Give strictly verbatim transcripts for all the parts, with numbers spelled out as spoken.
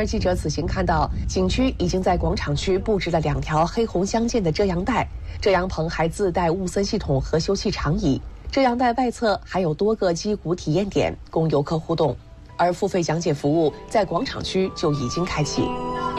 而记者此行看到，景区已经在广场区布置了两条黑红相间的遮阳带，遮阳棚还自带雾森系统和休憩长椅。遮阳带外侧还有多个击鼓体验点，供游客互动。而付费讲解服务在广场区就已经开启。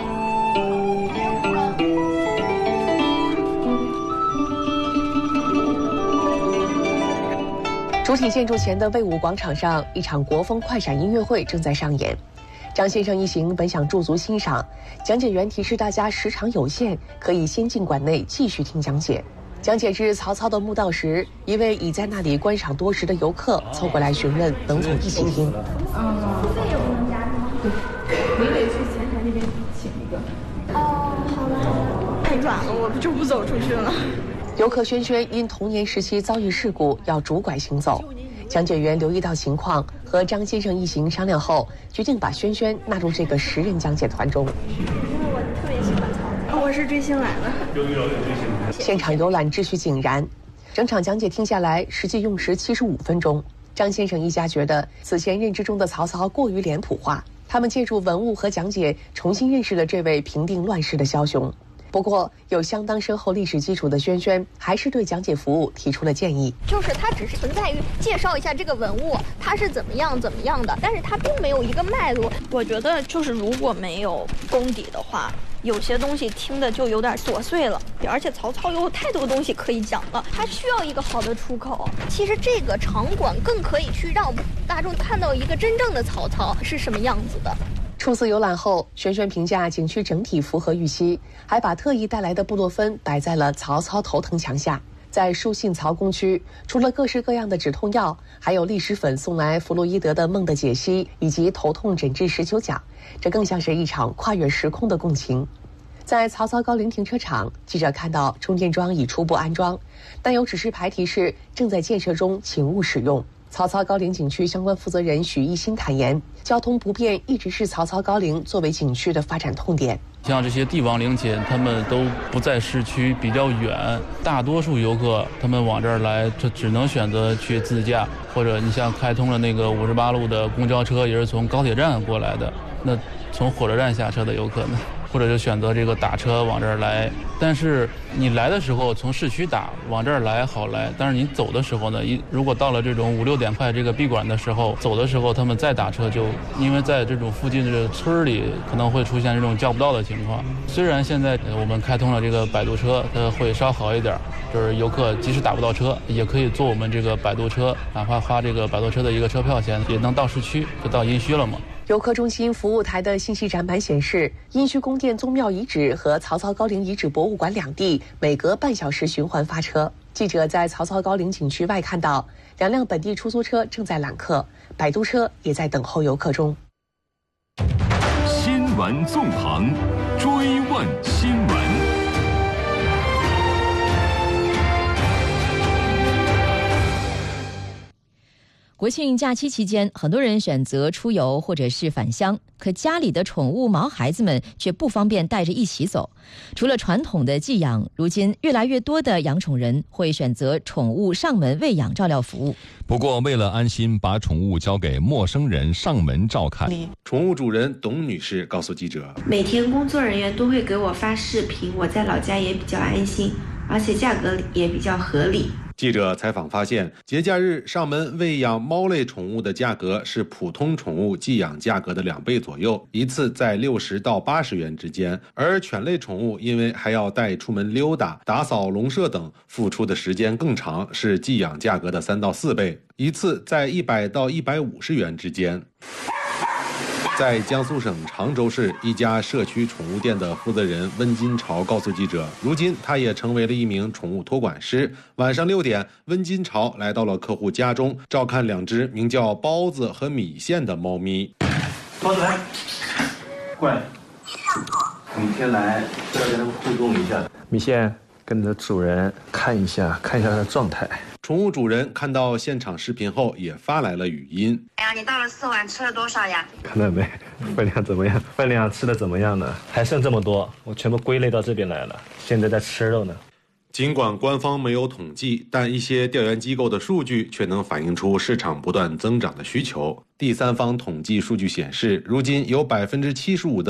主体建筑前的魏武广场上，一场国风快闪音乐会正在上演。张先生一行本想驻足欣赏，讲解员提示大家时长有限，可以先进馆内继续听讲解。讲解至曹操的墓道时，一位已在那里观赏多时的游客凑过来询问能否一起听。 嗯，付费有不能加吗？对，你得去前台那边请一个。哦，好了好了。太远了，我就不走出去了。 游客轩轩因童年时期遭遇事故要拄拐行走，讲解员留意到情况，和张先生一行商量后，决定把轩轩纳入这个十人讲解团中。 因为我特别喜欢曹操，我是追星来的。 现场游览秩序井然，整场讲解听下来实际用时七十五分钟。张先生一家觉得此前认知中的曹操过于脸谱化，他们借助文物和讲解重新认识了这位平定乱世的枭雄。不过，有相当深厚历史基础的轩轩还是对讲解服务提出了建议， 就是它只是存在于介绍一下这个文物它是怎么样怎么样的，但是它并没有一个脉络。我觉得就是如果没有功底的话，有些东西听的就有点琐碎了，而且曹操有太多东西可以讲了，他需要一个好的出口。其实这个场馆更可以去让大众看到一个真正的曹操是什么样子的。 初次游览后，轩轩评价景区整体符合预期，还把特意带来的布洛芬摆在了曹操头疼墙下。在书信曹公区，除了各式各样的止痛药，还有利湿粉送来弗洛伊德的《梦的解析》以及头痛诊治十九讲，这更像是一场跨越时空的共情。在曹操高陵停车场，记者看到充电桩已初步安装，但有指示牌提示正在建设中，请勿使用。曹操高陵景区相关负责人许一新坦言，交通不便一直是曹操高陵作为景区的发展痛点。 像这些帝王陵寝，他们都不在市区，比较远，大多数游客他们往这儿来，就只能选择去自驾，或者你像开通了那个五十八路的公交车，也是从高铁站过来的，那从火车站下车的游客呢，或者就选择这个打车往这儿来。但是你来的时候从市区打往这儿来好来，但是你走的时候呢，一如果到了这种五六点快这个闭馆的时候，走的时候他们再打车就，因为在这种附近的村里可能会出现这种叫不到的情况。虽然现在我们开通了这个摆渡车，它会稍好一点，就是游客即使打不到车，也可以坐我们这个摆渡车，哪怕花这个摆渡车的一个车票钱，也能到市区，就到殷墟了嘛。 游客中心服务台的信息展板显示，殷墟宫殿宗庙遗址和曹操高陵遗址博物馆两地每隔半小时循环发车。记者在曹操高陵景区外看到，两辆本地出租车正在揽客，摆渡车也在等候游客中。 新闻纵横，追问新闻。 国庆假期期间，很多人选择出游或者是返乡，可家里的宠物毛孩子们却不方便带着一起走。除了传统的寄养，如今越来越多的养宠人会选择宠物上门喂养照料服务。 不过为了安心，把宠物交给陌生人上门照看。 宠物主人董女士告诉记者， 每天工作人员都会给我发视频，我在老家也比较安心，而且价格也比较合理。 记者采访发现，节假日上门喂养猫类宠物的价格是普通宠物寄养价格的两倍左右，一次在六十到八十元之间。而犬类宠物因为还要带出门溜达、打扫笼舍等，付出的时间更长，是寄养价格的三到四倍，一次在一百到一百五十元之间。在江苏省常州市一家社区宠物店的负责人温金朝告诉记者，如今他也成为了一名宠物托管师。晚上六点，温金朝来到了客户家中，照看两只名叫包子和米线的猫咪。 包子来，过来，每天来都要跟他们互动一下。 米线跟着主人看一下，看一下他的状态。 宠物主人看到现场视频后也发来了语音。 哎呀，你到了四碗吃了多少呀？ 看到没？分量怎么样？分量吃的怎么样呢？还剩这么多，我全部归类到这边来了，现在在吃肉呢。 尽管官方没有统计，但一些调研机构的数据却能反映出市场不断增长的需求。第三方统计数据显示，如今有百分之七十五的